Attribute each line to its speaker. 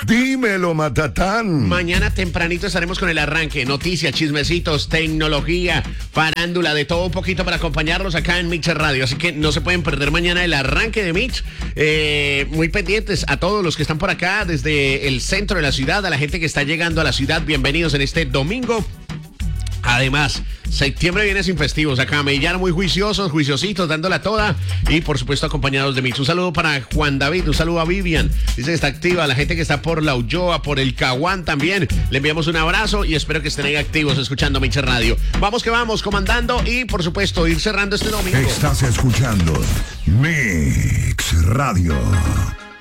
Speaker 1: Dímelo, Matatán.
Speaker 2: Mañana tempranito estaremos con el arranque, noticias, chismecitos, tecnología, farándula, de todo un poquito para acompañarlos acá en Mix Radio. Así que no se pueden perder mañana el arranque de Mix. Muy pendientes a todos los que están por acá desde el centro de la ciudad, a la gente que está llegando a la ciudad. Bienvenidos en este domingo. Además, septiembre viene sin festivos. Acá Medellín muy juiciosos, juiciositos, dándola toda. Y por supuesto acompañados de Mix. Un saludo para Juan David, un saludo a Vivian. Dice que está activa, la gente que está por La Ulloa, por el Caguán también. Le enviamos un abrazo y espero que estén ahí activos escuchando Mix Radio. Vamos que vamos, comandando y por supuesto ir cerrando este domingo.
Speaker 1: Estás escuchando Mix Radio.